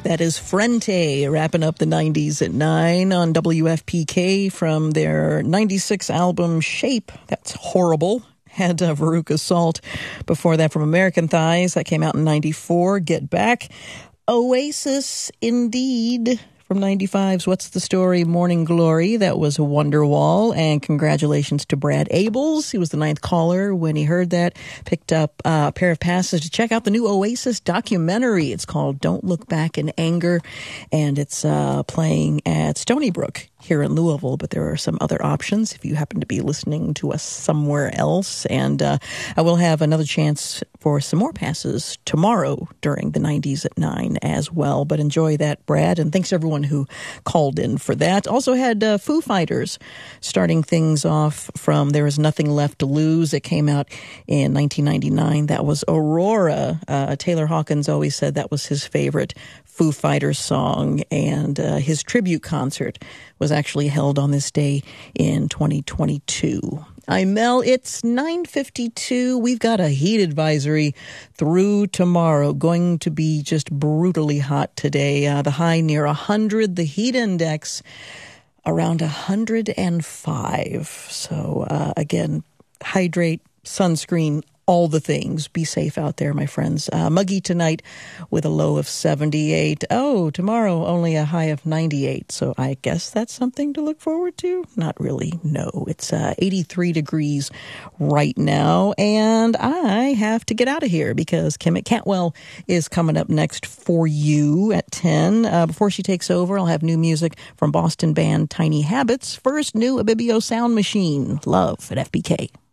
That is Frente, wrapping up the 90s at 9 on WFPK from their 96 album Shape. That's horrible. Had Veruca Salt before that from American Thighs. That came out in 94. Get Back. Oasis, indeed. From 95's What's the Story? Morning Glory. That was Wonderwall. And congratulations to Brad Abels. He was the 9th caller when he heard that. Picked up a pair of passes to check out the new Oasis documentary. It's called Don't Look Back in Anger. And it's playing at Stony Brook here in Louisville, but there are some other options if you happen to be listening to us somewhere else. And I will have another chance for some more passes tomorrow during the 90s at 9 as well. But enjoy that, Brad, and thanks everyone who called in for that. Also had Foo Fighters starting things off from There Is Nothing Left to Lose. It came out in 1999. That was Aurora. Taylor Hawkins always said that was his favorite Foo Fighters song, and his tribute concert was actually held on this day in 2022. I'm Mel. It's 9:52. We've got a heat advisory through tomorrow. Going to be just brutally hot today. The high near 100. The heat index around 105. So again, hydrate, sunscreen, all the things. Be safe out there, my friends. Muggy tonight with a low of 78. Oh, tomorrow only a high of 98. So I guess that's something to look forward to? Not really. No, it's 83 degrees right now. And I have to get out of here because Kim Cantwell is coming up next for you at 10. Before she takes over, I'll have new music from Boston band Tiny Habits. First, new Abibio Sound Machine. Love at FBK.